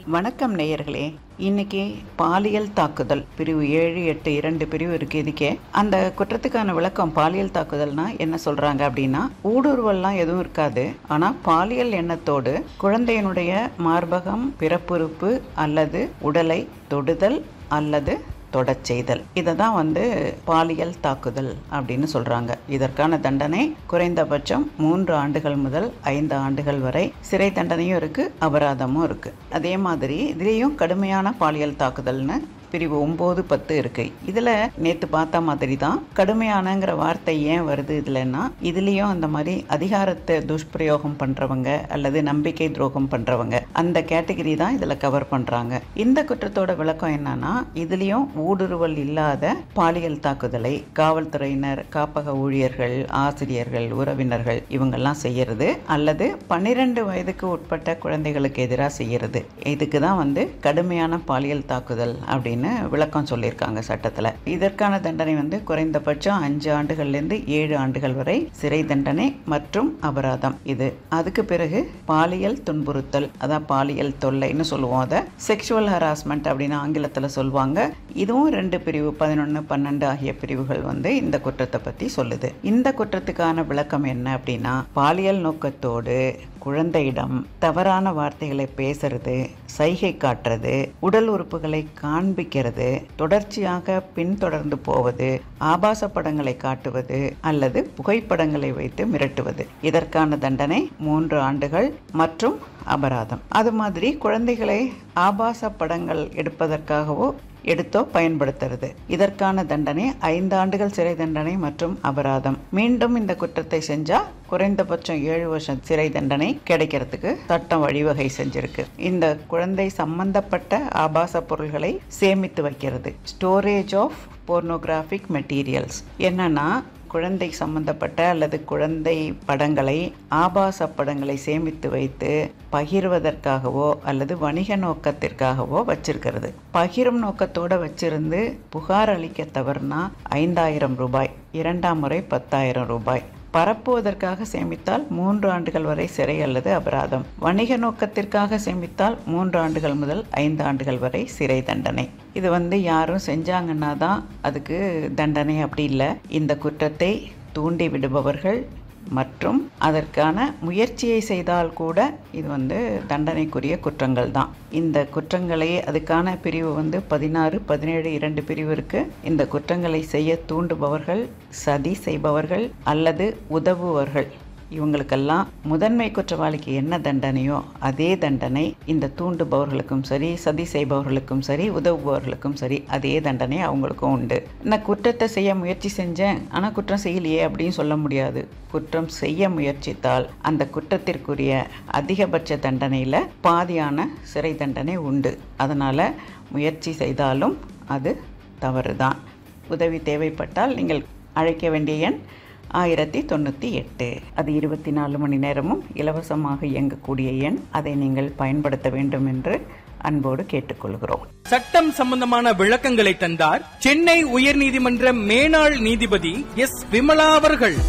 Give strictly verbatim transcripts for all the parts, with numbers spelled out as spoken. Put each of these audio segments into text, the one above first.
வணக்கம் நேயர்களே. இன்னைக்கு பாலியல் தாக்குதல் பிரிவு ஏழு எட்டு இரண்டு பிரிவு இருக்கு. இதுக்கே அந்த குற்றத்துக்கான விளக்கம் பாலியல் தாக்குதல்னா என்ன சொல்றாங்க அப்படின்னா, ஊடுருவல்லாம் எதுவும் இருக்காது. ஆனா பாலியல் எண்ணத்தோடு குழந்தையினுடைய மார்பகம், பிறப்புறுப்பு அல்லது உடலை தொடுதல் அல்லது தொடச் செய்தல், இதை தான் வந்து பாலியல் தாக்குதல் அப்படின்னு சொல்றாங்க. இதற்கான தண்டனை குறைந்தபட்சம் மூன்று ஆண்டுகள் முதல் ஐந்து ஆண்டுகள் வரை சிறை தண்டனையும் இருக்கு, அபராதமும் இருக்கு. அதே மாதிரி இதுலேயும் கடுமையான பாலியல் தாக்குதல்னு பிரிவு ஒன்பது பத்து இருக்கு. இதுல நேத்து பார்த்த மாதிரி தான் கடுமையானங்கிற வார்த்தை ஏன் வருது இதுலன்னா, இதுலயும் அந்த மாதிரி அதிகாரத்தை துஷ்பிரயோகம் பண்றவங்க அல்லது நம்பிக்கை துரோகம் பண்றவங்க அந்த கேட்டகரி தான் இதுல கவர் பண்றாங்க. இந்த குற்றத்தோட விளக்கம் என்னன்னா, இதுலயும் ஊடுருவல் இல்லாத பாலியல் தாக்குதலை காவல்துறையினர், காப்பக ஊழியர்கள், ஆசிரியர்கள், உறவினர்கள் இவங்கெல்லாம் செய்யறது அல்லது பன்னிரண்டு வயதுக்கு உட்பட்ட குழந்தைகளுக்கு எதிராக செய்யறது. இதுக்கு தான் வந்து கடுமையான பாலியல் தாக்குதல் அப்படின்னு விளக்கம் சொல்லியிருக்காங்க சட்டத்துல. இதற்கான தண்டனை வந்து குறைந்தபட்சம் அஞ்சு ஆண்டுகள்ல இருந்து ஏழு ஆண்டுகள் வரை சிறை தண்டனை மற்றும் அபராதம். இது அதுக்கு பிறகு பாலியல் துன்புறுத்தல், அதான் பாலியல் தொல்லைன்னு சொல்லுவோம். அதை செக்ஷுவல் ஹராஸ்மெண்ட் அப்படின்னு ஆங்கிலத்துல சொல்லுவாங்க. இதுவும் ரெண்டு பிரிவு பதினொன்னு பன்னெண்டு ஆகிய பிரிவுகள் வந்து இந்த குற்றத்தை பத்தி சொல்லுது. இந்த குற்றத்துக்கான விளக்கம் என்ன அப்படின்னா, பாலியல் நோக்கத்தோடு குழந்தையிடம் தவறான வார்த்தைகளை பேசுறது, சைகை காட்டுறது, உடல் உறுப்புகளை காண்பிக்கிறது, தொடர்ச்சியாக பின்தொடர்ந்து போவது, ஆபாச படங்களை காட்டுவது அல்லது புகைப்படங்களை வைத்து மிரட்டுவது. இதற்கான தண்டனை மூன்று ஆண்டுகள் மற்றும் அபராதம். அது மாதிரி குழந்தைகளை ஆபாச படங்கள் எடுப்பதற்காகவோ எடுத்தோ பயன்படுத்துறது, இதற்கான தண்டனை ஐந்து ஆண்டுகள் சிறை தண்டனை மற்றும் அபராதம். மீண்டும் இந்த குற்றத்தை செஞ்சா குறைந்தபட்சம் ஏழு வருஷம் சிறை தண்டனை கிடைக்கிறதுக்கு சட்டம் வழிவகை செஞ்சிருக்கு. இந்த குழந்தை சம்பந்தப்பட்ட ஆபாச பொருள்களை சேமித்து வைக்கிறது, ஸ்டோரேஜ் ஆஃப் போர்னோகிராஃபிக் மெட்டீரியல்ஸ். என்னன்னா, குழந்தை சம்பந்தப்பட்ட அல்லது குழந்தை படங்களை, ஆபாச படங்களை சேமித்து வைத்து பகிர்வதற்காகவோ அல்லது வணிக நோக்கத்திற்காகவோ வச்சிருக்கிறது. பகிரும் நோக்கத்தோட வச்சிருந்து புகார் அளிக்க தவறுனா ஐந்தாயிரம் ரூபாய், இரண்டாம் முறை பத்தாயிரம் ரூபாய். பரப்புவதற்காக சேமித்தால் மூன்று ஆண்டுகள் வரை சிறை அல்லது அபராதம். வணிக நோக்கத்திற்காக சேமித்தால் மூன்று ஆண்டுகள் முதல் ஐந்து ஆண்டுகள் வரை சிறை தண்டனை. இது வந்து யாரும் செஞ்சாங்கன்னா தான் அதுக்கு தண்டனை, அப்படி இல்லை. இந்த குற்றத்தை தூண்டி விடுபவர்கள் மற்றும் அதற்கான முயற்சியை செய்தால் கூட இது வந்து தண்டனைக்குரிய குற்றங்கள் தான். இந்த குற்றங்களை, அதுக்கான பிரிவு வந்து பதினாறு பதினேழு இரண்டு பிரிவு இருக்கு. இந்த குற்றங்களை செய்ய தூண்டுபவர்கள், சதி செய்பவர்கள் அல்லது உதவுவர்கள், இவங்களுக்கெல்லாம் முதன்மை குற்றவாளிக்கு என்ன தண்டனையோ அதே தண்டனை இந்த தூண்டுபவர்களுக்கும் சரி, சதி செய்பவர்களுக்கும் சரி, உதவுபவர்களுக்கும் சரி அதே தண்டனை அவங்களுக்கும் உண்டு. நான் குற்றத்தை செய்ய முயற்சி செஞ்சேன் ஆனால் குற்றம் செய்யலையே அப்படின்னு சொல்ல முடியாது. குற்றம் செய்ய முயற்சித்தால் அந்த குற்றத்திற்குரிய அதிகபட்ச தண்டனையில் பாதியான சிறை தண்டனை உண்டு. அதனால் முயற்சி செய்தாலும் அது தவறுதான். உதவி தேவைப்பட்டால் நீங்கள் அழைக்க வேண்டிய எண் ஆயிரத்தி தொண்ணூற்றி எட்டு. அது இருபத்தி நாலு மணி நேரமும் இலவசமாக இயங்கக்கூடிய எண். அதை நீங்கள் பயன்படுத்த வேண்டும் என்று அன்போடு கேட்டுக்கொள்கிறோம். சட்டம் சம்பந்தமான விளக்கங்களை தந்தார் சென்னை உயர்நீதிமன்ற மேனாள் நீதிபதி எஸ் விமலா அவர்கள்.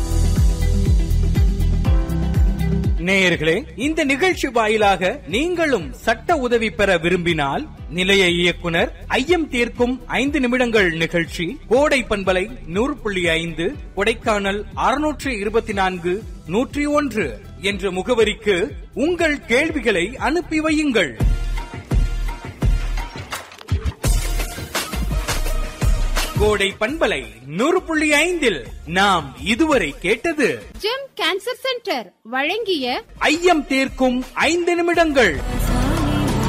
நேயர்களே, இந்த நிகழ்ச்சி வாயிலாக நீங்களும் சட்ட உதவி பெற விரும்பினால் நிலைய இயக்குனர் ஐயம் தீர்க்கும் ஐந்து நிமிடங்கள் நிகழ்ச்சி, கோடை பண்பலை நூறு புள்ளி ஐந்து, கொடைக்கானல் அறுநூற்று இருபத்தி நான்கு நூற்றி ஒன்று என்ற முகவரிக்கு உங்கள் கேள்விகளை அனுப்பி வையுங்கள். கோடை பண்பலை நூறு புள்ளி ஐந்தில் நாம் இதுவரை கேட்டது ஜெம் கேன்சர் சென்டர் வழங்கிய ஐயம் தீர்க்கும் ஐந்து நிமிடங்கள்.